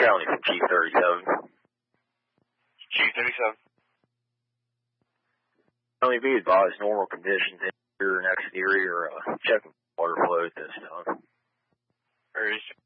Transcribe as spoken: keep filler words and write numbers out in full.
County from Chief thirty-seven. Chief thirty-seven. Only be advised normal conditions, interior and exterior, uh, checking water flow at this time. Where is